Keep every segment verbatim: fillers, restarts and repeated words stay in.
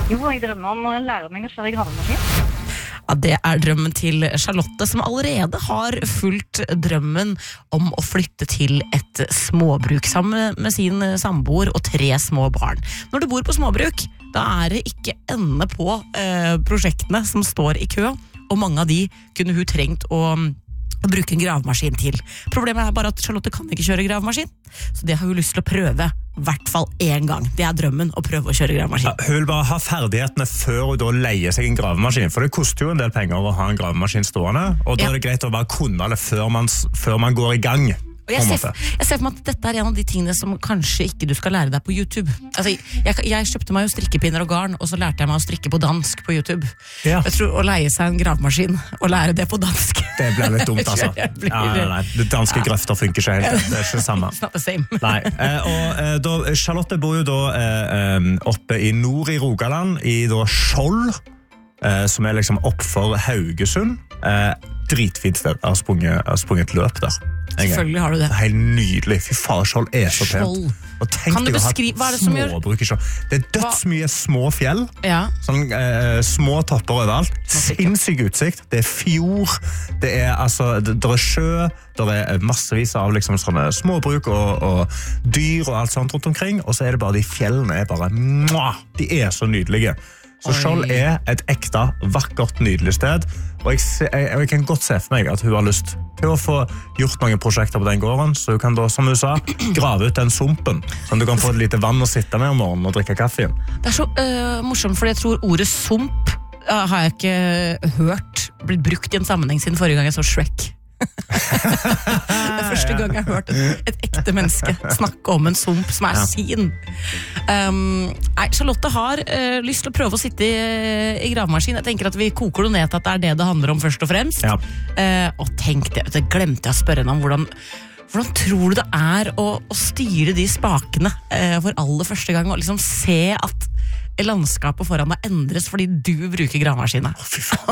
Jo, jeg drømmer om å lære meg å kjøre gravemaskin. Ja, det er drømmen til Charlotte, som allerede har fulgt drømmen om å flytte til et småbruk sammen med sin samboer og tre små barn. Når du bor på småbruk, da er det ikke ende på eh, prosjektene som står i kø, og mange av de kunne hun trengt å å bruke en gravemaskin til. Problemet er bare at Charlotte kan ikke kjøre gravemaskin, så det har hun lyst til å prøve, i hvert fall en gang. Det er drømmen, å prøve å kjøre gravemaskin. Ja, hun vil bare ha ferdighetene før hun da leier seg en gravemaskin, for det koster jo en del penger å ha en gravemaskin stående, og da Ja. er det greit å bare kunne det før man, før man går i gang. Og jeg ser, jeg ser for meg at dette er en av de tingene som kanskje ikke du skal lære deg på YouTube. Altså, jeg, jeg kjøpte meg jo strikkepinner og garn, og så lærte jeg meg å strikke på dansk på YouTube. Ja. Jeg tror å leie seg en gravemaskin og lære det på dansk. Det ble litt dumt, altså. Jeg blir- Ja, nei, nei. Det danske grøfter funker ikke helt. Det er ikke det samme. It's not the same. Nei, eh, og eh, da, Charlotte bor jo da eh, eh, oppe i nord i Rogaland, i da Skjold, eh, som er liksom opp for Haugesund. Eh, dritfint sted. Jeg har sprunget, jeg har sprunget et løp der. Selvfølgelig har du det. Det er helt nydelig. Fy faen, Skjold er så pent. Skjold. Og tenk Kan du deg å ha beskrive- hva er det som gjør- småbruk i Skjold. Det er dødsmye små fjell. Ja. Sånn eh, små topper overalt. Sinnssyk utsikt. Det er fjord. Det er, altså, det, det er sjø. Det er massevis av liksom, sånne småbruk og, og dyr og alt sånt rundt omkring. Og så er det bare de fjellene er bare mwah, de er så nydelige. Så Skjold er et ekte, vakkert, nydelig sted. Og jeg, se- jeg, jeg kan godt se for meg at hun har lyst til å få gjort noen prosjekter på den gården, så hun kan da, som hun sa, grave ut den sumpen, så du kan få et lite vann å sitte med om morgenen og drikke kaffe. Det er så øh, morsomt, for jeg tror ordet sump øh, har jeg ikke hørt blitt brukt i en sammenheng siden forrige gang jeg så Shrek. Det er første gang jeg har hørt et, et ekte menneske snakke om en sump som er Ja. sin. Um, nei, Charlotte har øh, lyst til å prøve å sitte i, i gravemaskin. Jeg tenker at vi koker det ned til at det er det det handler om først og fremst. Ja. Eh, og tenk det, det glemte jeg å spørre henne om hvordan Hvordan tror du det er å, å styre de spakene eh, for aller første gang, og liksom se at landskapet foran deg endres fordi du bruker gravemaskinen? Fy faen.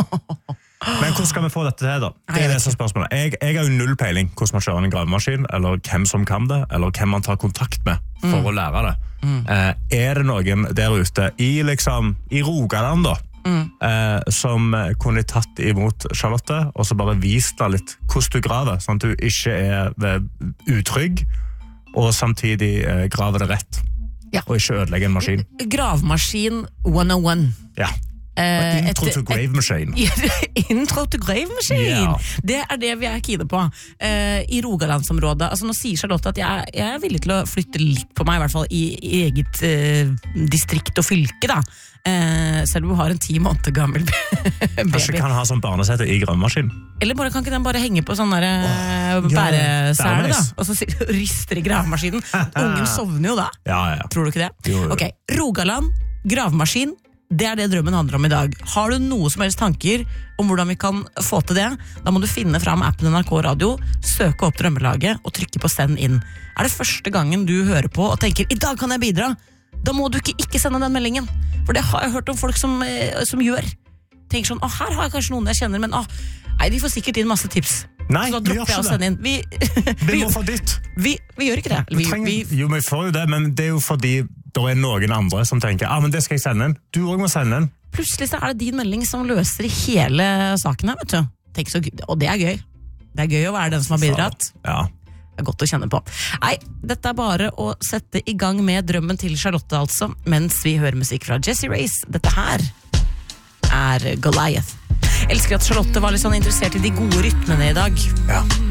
Men hvordan skal vi få dette til da? Det Nei, jeg er det vet som er spørsmålet. Jeg, jeg har jo null peiling hvordan man kjører en gravemaskin, eller hvem som kan det, eller hvem man tar kontakt med for å lære det. Eh, er det noen der ute i, liksom, i Rogaland da, eh, som kunne tatt imot Charlotte, og så bare vist deg litt hvordan du graver, sånn at du ikke er eh, utrygg, og samtidig eh, graver det rett, Ja. og ikke ødelegge en maskin. Gravemaskin one oh one. Ja. Eh, Intro et- to grave machine. Intro to grave machine. Ja. Det er det vi er kine på. Eh, I Rogalandsområdet. Altså, nå sier Charlotte at jeg, jeg er villig til å flytte litt på meg, i hvert fall i, i eget eh, distrikt og fylke, da. Eh, selv om hun har en ti måneder gammel Kanskje baby. kan ha sånn barnesete i gravemaskinen. Eller bare, kan ikke den bare henge på sånn der ja, bæresele, det er da? nice. Og så si- rister i gravemaskinen. Ungen sovner jo da. Ja, ja. Tror du ikke det? Jo, jo. Ok, Rogaland, gravemaskin. Det er det drømmen handler om i dag. Har du noe som helst tanker om hvordan vi kan få til det, da må du finne fram appen N R K Radio, søke opp drømmelaget og trykke på send inn. Er det første gangen du hører på og tenker, i dag kan jeg bidra, da må du ikke ikke sende den meldingen. For det har jeg hørt om folk som, eh, som gjør. Tenker sånn, å, her har jeg kanskje noen jeg kjenner, men å, nei, de får sikkert inn masse tips. Nei, Så da vi gjør dropper jeg å ikke sende inn. Vi, Vi må få ditt. vi, vi gjør ikke det. Eller Vi Vi, trenger, vi, jo, vi får jo det, men det er jo fordi det er noen andre som tenker, ah, men det skal jeg sende inn. Du også må sende inn. plutselig så er det din melding som løser hele saken her, vet du. Tenk så, gøy- og det er gøy. Det er gøy å være den som har bidratt. Ja. Det er godt å kjenne på. Nei, dette er bare å sette i gang med drømmen til Charlotte, altså, mens vi hører musikk fra Jessie Reyes. Dette her er Goliath. Jeg elsker at Charlotte var litt sånn interessert i de gode rytmene i dag. Ja.